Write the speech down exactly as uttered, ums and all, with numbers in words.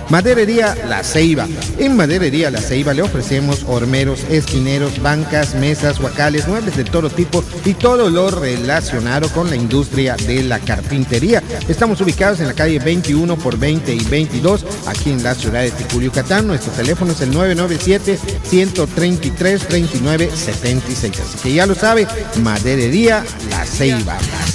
Maderería La Ceiba. En Maderería La Ceiba le ofrecemos hormeros, esquineros, bancas, mesas, huacales, muebles de todo tipo y todo lo relacionado con la industria de la carpintería. Estamos ubicados en la calle veintiuno por veinte y veintidós, aquí en la ciudad de Ticul, Yucatán. Nuestro teléfono es el nueve nueve siete, uno tres tres, tres nueve siete seis. Así que ya lo sabe, Maderería La Ceiba.